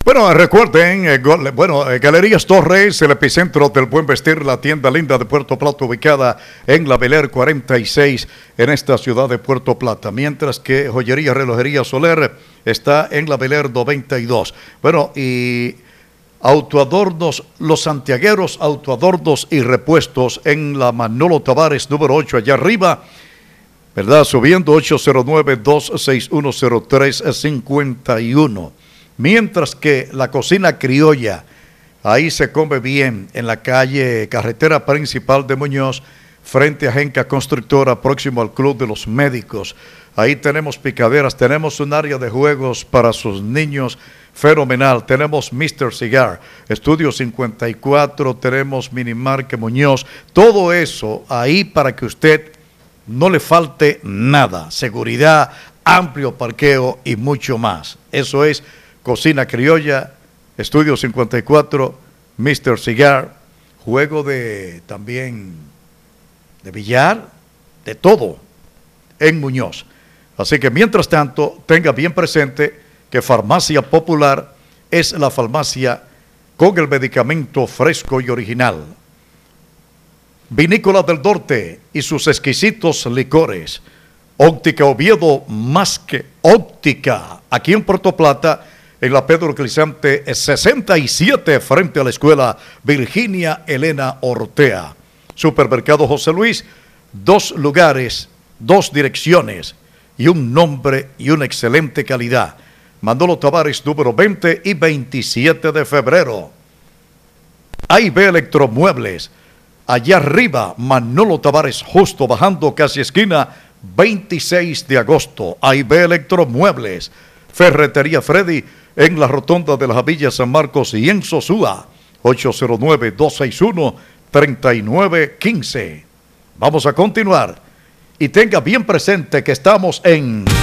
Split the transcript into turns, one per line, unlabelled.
Bueno, recuerden, Galerías Torres, el epicentro del buen vestir, la tienda linda de Puerto Plata, ubicada en la Bel Air 46, en esta ciudad de Puerto Plata. Mientras que Joyería Relojería Soler está en la Bel Air 92. Bueno, y autoadornos, los santiagueros, autoadornos y repuestos en la Manolo Tavares, número 8, allá arriba, ¿verdad? Subiendo 809-261-0351. Mientras que la cocina criolla, ahí se come bien, en la calle carretera principal de Muñoz, frente a Genca Constructora, próximo al Club de los Médicos. Ahí tenemos picaderas, tenemos un área de juegos para sus niños fenomenal. Tenemos Mr. Cigar, Estudio 54, tenemos Minimarque Muñoz. Todo eso ahí para que usted no le falte nada. Seguridad, amplio parqueo y mucho más. Eso es Cocina Criolla, Estudio 54, Mr. Cigar, juego de también de billar, de todo en Muñoz. Así que mientras tanto, tenga bien presente que Farmacia Popular es la farmacia con el medicamento fresco y original. Vinícola del Norte y sus exquisitos licores. Óptica Oviedo, más que óptica. Aquí en Puerto Plata, en la Pedro Crisante 67, frente a la escuela Virginia Elena Ortea. Supermercado José Luis, 2 lugares, 2 direcciones y un nombre y una excelente calidad. Manolo Tavares, número 20 y 27 de febrero. A&B Electromuebles, allá arriba, Manolo Tavares, justo bajando casi esquina, 26 de agosto. A&B Electromuebles. Ferretería Freddy, en la rotonda de las Villas San Marcos y en Sosúa, 809-261-3915. Vamos a continuar y tenga bien presente que estamos en